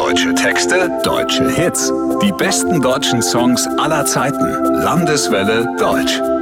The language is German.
Deutsche Texte, deutsche Hits. Die besten deutschen Songs aller Zeiten. Landeswelle Deutsch.